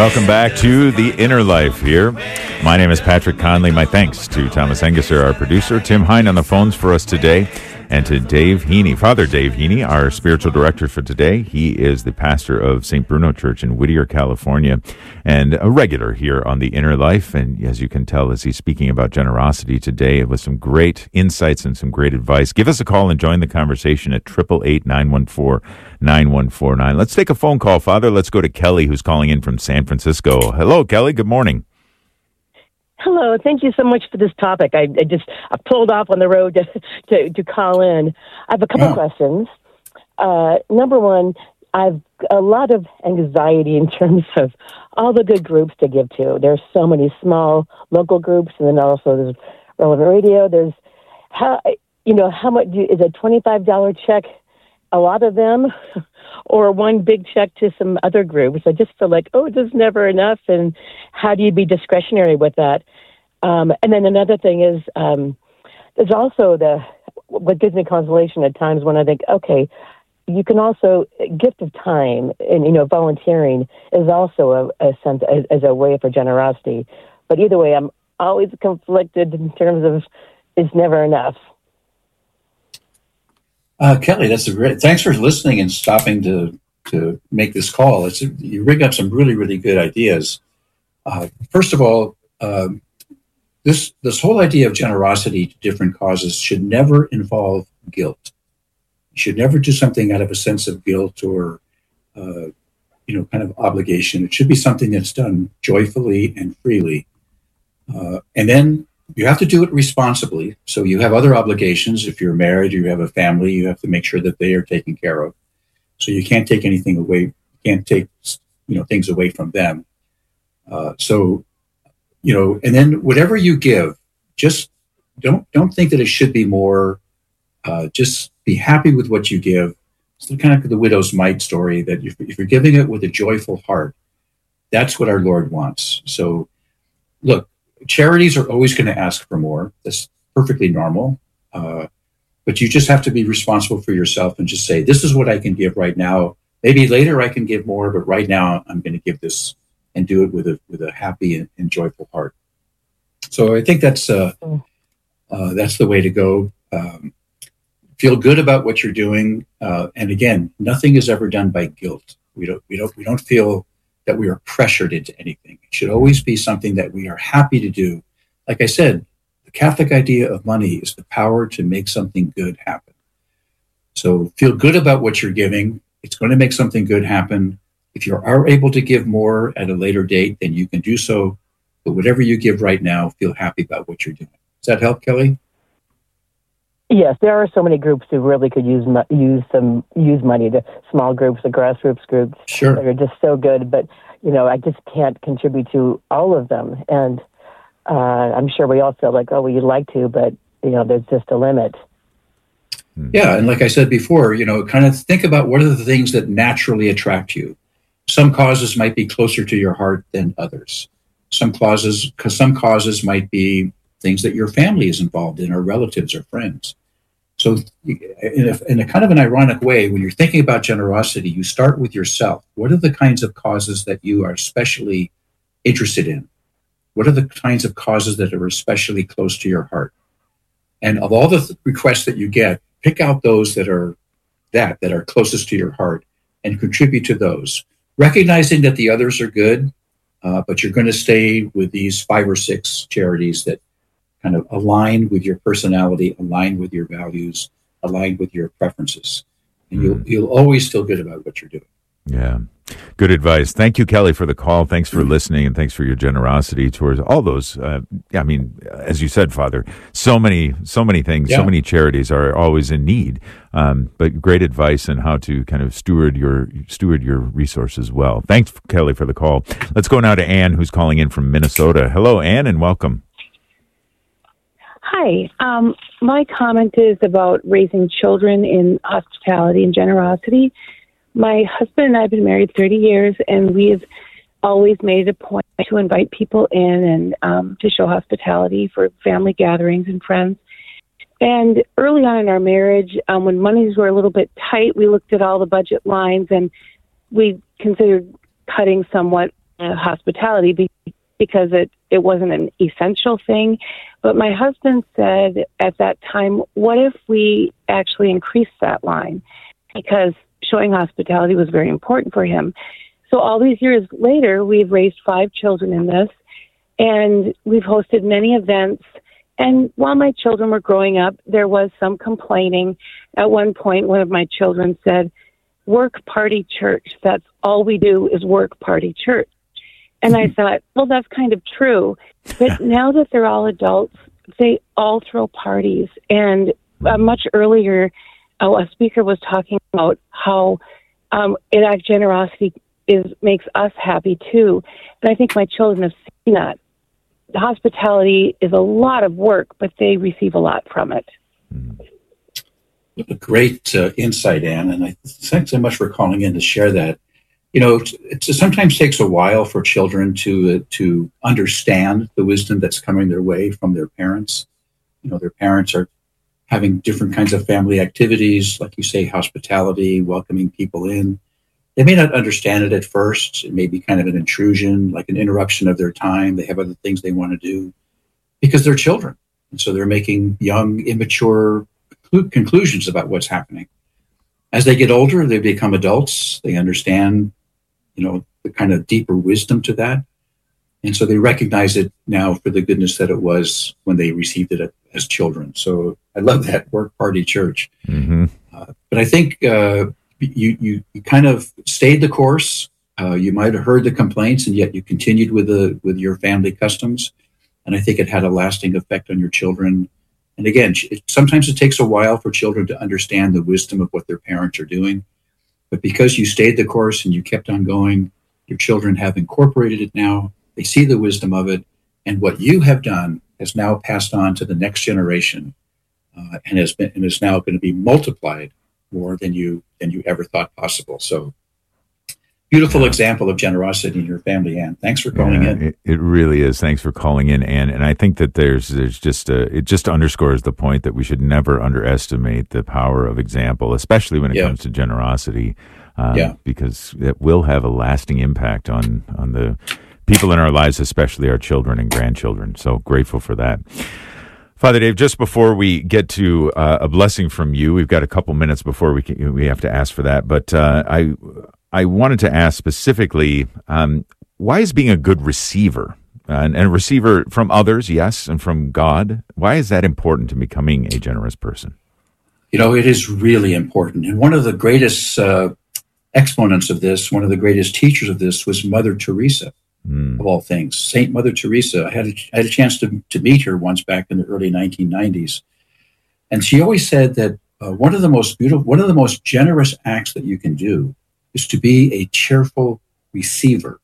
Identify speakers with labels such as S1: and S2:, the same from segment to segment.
S1: Welcome back to The Inner Life here. My name is Patrick Conley. My thanks to Thomas Engesser, our producer, Tim Hine on the phones for us today, and to Dave Heaney, Father Dave Heaney, our spiritual director for today. He is the pastor of St. Bruno Church in Whittier, California, and a regular here on The Inner Life. And as you can tell, as he's speaking about generosity today with some great insights and some great advice. Give us a call and join the conversation at 888-914-9149. Let's take a phone call, Father. Let's go to Kelly, who's calling in from San Francisco. Hello, Kelly. Good morning.
S2: Hello. Thank you so much for this topic. I pulled off on the road to call in. I have a couple questions. Number one, I've a lot of anxiety in terms of all the good groups to give to. There's so many small local groups, and then also there's Relevant Radio. There's how much is a $25 check? A lot of them, or one big check to some other groups. I just feel like, it's just never enough. And how do you be discretionary with that? And then another thing is, there's also what gives me consolation at times when I think, okay, you can also, gift of time and, volunteering is also a sense as a way for generosity. But either way, I'm always conflicted in terms of it's never enough.
S3: Kelly, that's thanks for listening and stopping to make this call. You rig up some really, really good ideas. First of all, this whole idea of generosity to different causes should never involve guilt. You should never do something out of a sense of guilt or, kind of obligation. It should be something that's done joyfully and freely. And then you have to do it responsibly. So you have other obligations. If you're married or you have a family, you have to make sure that they are taken care of. So you can't take anything away. You can't take, things away from them. And then whatever you give, just don't think that it should be more. Just be happy with what you give. It's kind of the widow's mite story that if you're giving it with a joyful heart, that's what our Lord wants. So look, charities are always going to ask for more. That's perfectly normal. But you just have to be responsible for yourself and just say, this is what I can give right now. Maybe later I can give more, but right now I'm going to give this and do it with a happy and joyful heart. So I think that's the way to go. Feel good about what you're doing. And again, nothing is ever done by guilt. We don't feel that we are pressured into anything. It should always be something that we are happy to do. Like I said, the Catholic idea of money is the power to make something good happen. So feel good about what you're giving. It's going to make something good happen. If you are able to give more at a later date, then you can do so. But whatever you give right now, feel happy about what you're doing. Does that help, Kelly?
S2: Yes, there are so many groups who really could use money. The small groups, the grassroots groups,
S3: sure,
S2: that are just so good. But I just can't contribute to all of them, and I'm sure we all feel like, you'd like to, but there's just a limit.
S3: Yeah, and like I said before, kind of think about what are the things that naturally attract you. Some causes might be closer to your heart than others. Some causes might be things that your family is involved in, or relatives or friends. So in a kind of an ironic way, when you're thinking about generosity, you start with yourself. What are the kinds of causes that you are especially interested in? What are the kinds of causes that are especially close to your heart? And of all the requests that you get, pick out those that are closest to your heart and contribute to those, recognizing that the others are good, but you're going to stay with these 5 or 6 charities that kind of align with your personality, align with your values, align with your preferences. And you'll always feel good about what you're doing.
S1: Yeah. Good advice. Thank you, Kelly, for the call. Thanks for listening, and thanks for your generosity towards all those. As you said, Father, so many things, so many charities are always in need. But great advice on how to kind of steward your resources well. Thanks, Kelly, for the call. Let's go now to Anne, who's calling in from Minnesota. Hello, Anne, and welcome.
S4: Hi. My comment is about raising children in hospitality and generosity. My husband and I have been married 30 years, and we have always made it a point to invite people in and to show hospitality for family gatherings and friends. And early on in our marriage, when monies were a little bit tight, we looked at all the budget lines, and we considered cutting somewhat hospitality because it wasn't an essential thing. But my husband said at that time, what if we actually increased that line? Because showing hospitality was very important for him. So all these years later, we've raised 5 children in this, and we've hosted many events. And while my children were growing up, there was some complaining. At one point, one of my children said, "Work, party, church. That's all we do is work, party, church." And I thought, well, that's kind of true. But now that they're all adults, they all throw parties. And much earlier, a speaker was talking about how generosity makes us happy too. And I think my children have seen that. The hospitality is a lot of work, but they receive a lot from it.
S3: A great insight, Ann, and thanks so much for calling in to share that. You know, it sometimes takes a while for children to understand the wisdom that's coming their way from their parents. You know, their parents are having different kinds of family activities, like you say, hospitality, welcoming people in. They may not understand it at first. It may be kind of an intrusion, like an interruption of their time. They have other things they want to do because they're children. And so they're making young, immature conclusions about what's happening. As they get older, they become adults. They understand, you know, the kind of deeper wisdom to that. And so they recognize it now for the goodness that it was when they received it as children. So I love that, work, party, church. Mm-hmm. But I think you kind of stayed the course. You might have heard the complaints, and yet you continued with your family customs. And I think it had a lasting effect on your children. And again, sometimes it takes a while for children to understand the wisdom of what their parents are doing. But because you stayed the course and you kept on going, your children have incorporated it now. They see the wisdom of it. And what you have done has now passed on to the next generation and is now going to be multiplied more than you ever thought possible. So beautiful example of generosity in your family, Ann. Thanks for calling in.
S1: It really is. Thanks for calling in, Ann. And I think that there's just it just underscores the point that we should never underestimate the power of example, especially when it comes to generosity, because it will have a lasting impact on the people in our lives, especially our children and grandchildren. So grateful for that. Father Dave, just before we get to a blessing from you, we've got a couple minutes before we have to ask for that. But I wanted to ask specifically, why is being a good receiver, and a receiver from others, yes, and from God, why is that important to becoming a generous person?
S3: You know, it is really important. And one of the greatest exponents of this, one of the greatest teachers of this was Mother Teresa, of all things. Saint Mother Teresa. I had a chance to meet her once back in the early 1990s. And she always said that one of the most generous acts that you can do is to be a cheerful receiver,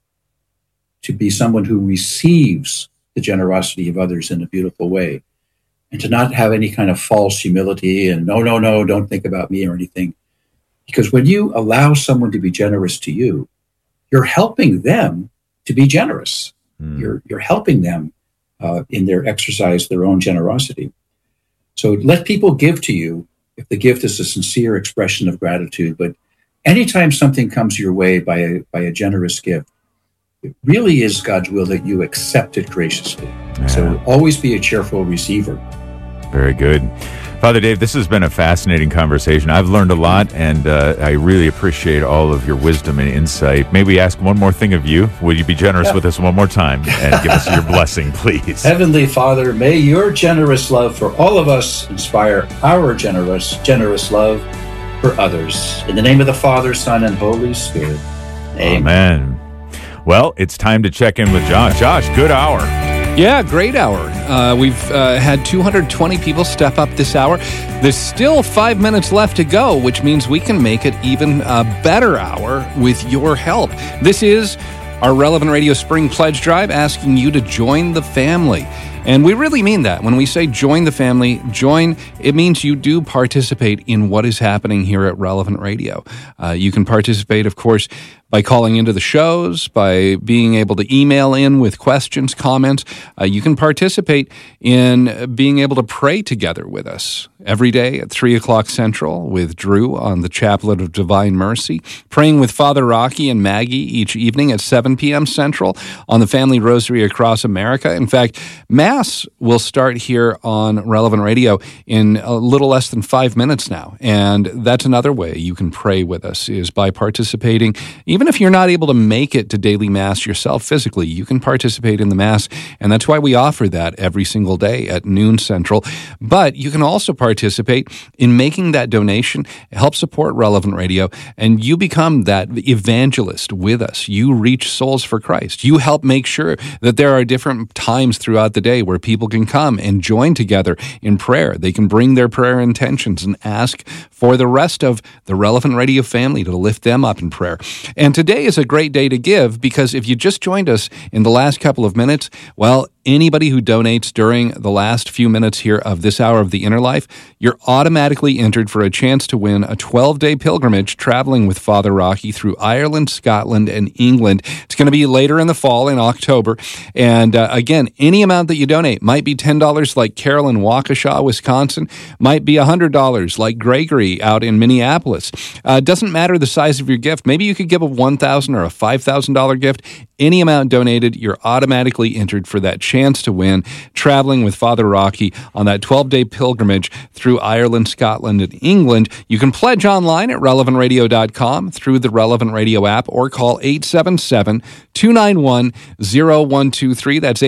S3: to be someone who receives the generosity of others in a beautiful way, and to not have any kind of false humility and no, don't think about me or anything. Because when you allow someone to be generous to you, you're helping them to be generous. You're helping them in their exercise, their own generosity. So let people give to you if the gift is a sincere expression of gratitude. But anytime something comes your way by a generous gift, it really is God's will that you accept it graciously. Yeah. So always be a cheerful receiver.
S1: Very good. Father Dave, this has been a fascinating conversation. I've learned a lot, and I really appreciate all of your wisdom and insight. May we ask one more thing of you? Would you be generous with us one more time and give us your blessing, please?
S3: Heavenly Father, may your generous love for all of us inspire our generous love for others. In the name of the Father, Son, and Holy Spirit.
S1: Amen. Well, it's time to check in with Josh. Josh, good hour.
S5: Yeah, great hour. We've had 220 people step up this hour. There's still 5 minutes left to go, which means we can make it even a better hour with your help. This is our Relevant Radio Spring Pledge Drive, asking you to join the family. And we really mean that. When we say join the family, it means you do participate in what is happening here at Relevant Radio. You can participate, of course, by calling into the shows, by being able to email in with questions, comments. You can participate in being able to pray together with us every day at 3 o'clock Central with Drew on the Chaplet of Divine Mercy, praying with Father Rocky and Maggie each evening at 7 p.m. Central on the Family Rosary across America. In fact, Mass will start here on Relevant Radio in a little less than 5 minutes now, and that's another way you can pray with us is by participating. Even if you're not able to make it to daily Mass yourself physically, you can participate in the Mass, and that's why we offer that every single day at noon Central. But you can also participate in making that donation, help support Relevant Radio, and you become that evangelist with us. You reach souls for Christ. You help make sure that there are different times throughout the day where people can come and join together in prayer. They can bring their prayer intentions and ask for the rest of the Relevant Radio family to lift them up in prayer. And today is a great day to give, because if you just joined us in the last couple of minutes, well, anybody who donates during the last few minutes here of this hour of the Inner Life, you're automatically entered for a chance to win a 12-day pilgrimage traveling with Father Rocky through Ireland, Scotland, and England. It's going to be later in the fall, in October. And again, any amount that you donate might be $10 like Carol in Waukesha, Wisconsin, might be $100 like Gregory out in Minneapolis. Doesn't matter the size of your gift. Maybe you could give a $1,000 or a $5,000 gift. Any amount donated, you're automatically entered for that chance to win traveling with Father Rocky on that 12-day pilgrimage through Ireland, Scotland, and England. You can pledge online at relevantradio.com through the Relevant Radio app, or call 877-291-0123. That's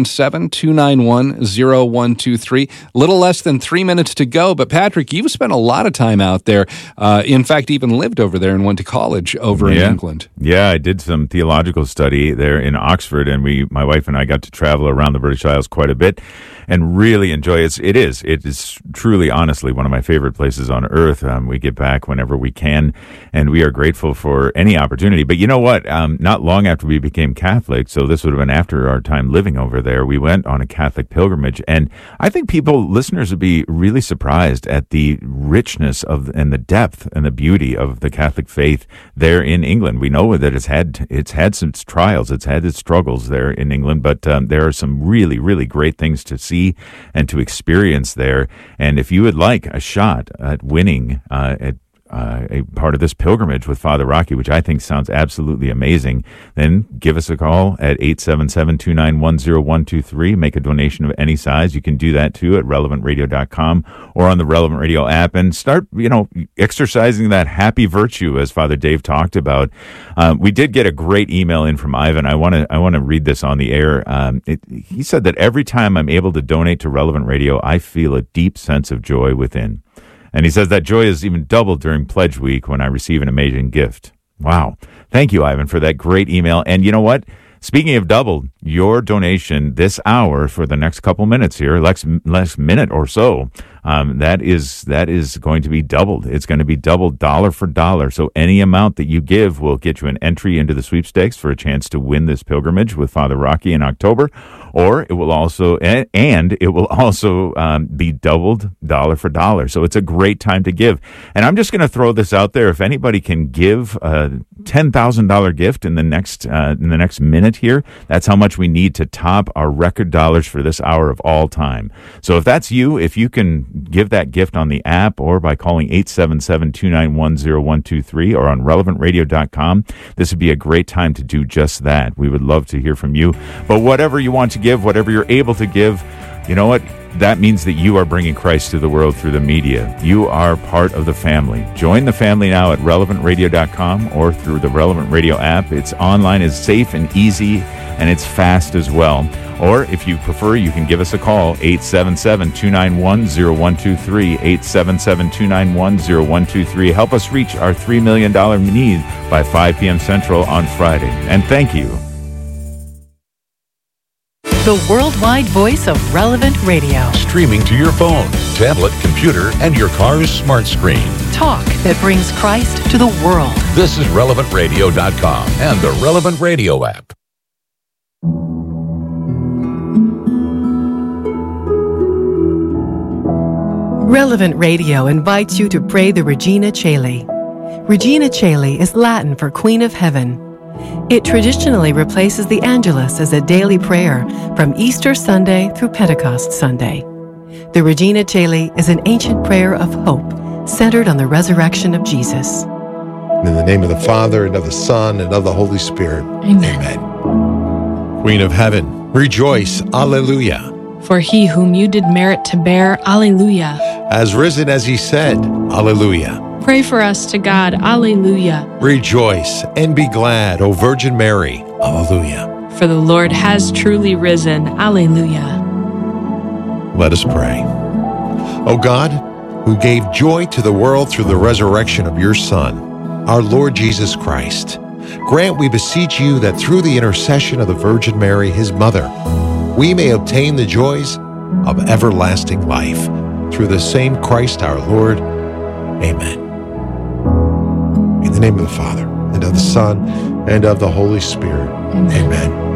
S5: 877-291-0123. A little less than 3 minutes to go, but Patrick, you've spent a lot of time out there. In fact, even lived over there and went to college over in England.
S1: Yeah, I did some theological study there in Oxford, and my wife and I got to travel around the British Isles quite a bit and really enjoy it. It is truly, honestly, one of my favorite places on earth. We get back whenever we can, and we are grateful for any opportunity. But you know what? Not long after we became Catholic, so this would have been after our time living over there, we went on a Catholic pilgrimage, and I think listeners would be really surprised at the richness of and the depth and the beauty of the Catholic faith there in England. We know that it's had some trials, it's had its struggles there in England, but there are some really, really great things to see and to experience there. And if you would like a shot at winning a part of this pilgrimage with Father Rocky, which I think sounds absolutely amazing, then give us a call at 877-291-0123. Make a donation of any size. You can do that too at relevantradio.com or on the Relevant Radio app, and start, exercising that happy virtue as Father Dave talked about. We did get a great email in from Ivan. I want to read this on the air. He said that every time I'm able to donate to Relevant Radio, I feel a deep sense of joy within. And he says that joy is even doubled during Pledge Week when I receive an amazing gift. Wow. Thank you, Ivan, for that great email. And you know what? Speaking of doubled, your donation this hour for the next couple minutes here, next minute or so, that is going to be doubled. It's going to be doubled dollar for dollar. So any amount that you give will get you an entry into the sweepstakes for a chance to win this pilgrimage with Father Rocky in October. Or it will also, be doubled dollar for dollar. So it's a great time to give. And I'm just going to throw this out there. If anybody can give a $10,000 gift in the next minute here, that's how much we need to top our record dollars for this hour of all time. So if that's you, if you can give that gift on the app or by calling 877-291-0123 or on relevantradio.com, this would be a great time to do just that. We would love to hear from you. But whatever you want to give, whatever you're able to give, you know what? That means that you are bringing Christ to the world through the media. You are part of the family. Join the family now at relevantradio.com or through the Relevant Radio app. It's online, it's safe and easy, and it's fast as well. Or if you prefer, you can give us a call, 877-291-0123, 877-291-0123. Help us reach our $3 million need by 5 p.m. Central on Friday. And thank you.
S6: The worldwide voice of Relevant Radio.
S7: Streaming to your phone, tablet, computer, and your car's smart screen.
S6: Talk that brings Christ to the world.
S7: This is relevantradio.com and the Relevant Radio app.
S6: Relevant Radio invites you to pray the Regina Caeli. Regina Caeli is Latin for Queen of Heaven. It traditionally replaces the Angelus as a daily prayer from Easter Sunday through Pentecost Sunday. The Regina Caeli is an ancient prayer of hope centered on the resurrection of Jesus.
S8: In the name of the Father, and of the Son, and of the Holy Spirit.
S9: Amen.
S8: Queen of Heaven, rejoice, Alleluia.
S9: For he whom you did merit to bear, Alleluia.
S8: As risen as he said, Alleluia.
S9: Pray for us to God, Alleluia.
S8: Rejoice and be glad, O Virgin Mary, Alleluia.
S9: For the Lord has truly risen, Alleluia.
S8: Let us pray. O God, who gave joy to the world through the resurrection of your Son, our Lord Jesus Christ, grant, we beseech you, that through the intercession of the Virgin Mary, his mother, we may obtain the joys of everlasting life. Through the same Christ our Lord. Amen. In the name of the Father, and of the Son, and of the Holy Spirit. Amen.